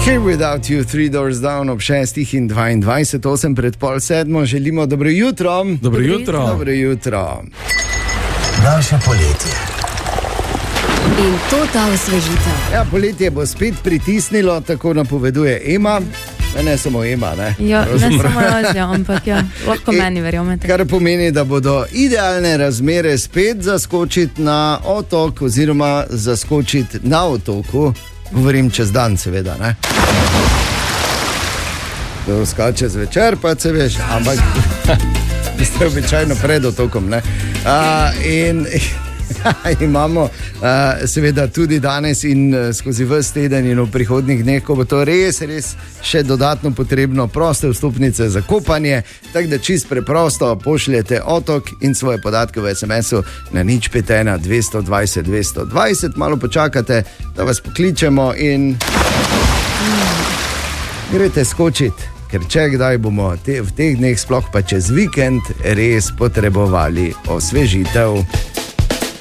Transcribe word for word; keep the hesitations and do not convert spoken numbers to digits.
Here Without You, Three Doors Down ob šestih in dvaindvajset, osem pred pol sedmo. Želimo dobro jutro. Dobro jutro. Dobro jutro. Naše poletje. In to ta osvežitev. Ja, poletje bo spet pritisnilo, tako napoveduje Ema. Ne samo Ema, ne? Ja, ne samo jaz, ja, ampak ja, lahko meni verjamete. Kar pomeni, da bodo idealne razmere spet zaskočiti na otok oziroma zaskočiti na otoku. Govorim čez dan, seveda, ne? Da skače zvečer, pa se veš, ampak ste običajno pred otokom, ne? A, in imamo a, seveda tudi danes in skozi ves teden in v prihodnjih dneh, ko bo to res, res še dodatno potrebno, proste vstopnice za kopanje, tako da čist preprosto pošljete otok in svoje podatke v es em esu na nič pet ena dvesto dvajset dvesto dvajset, malo počakate, da vas pokličemo in greste skočiti, ker če kdaj bomo te, v teh dneh, sploh pa čez vikend, res potrebovali osvežitev.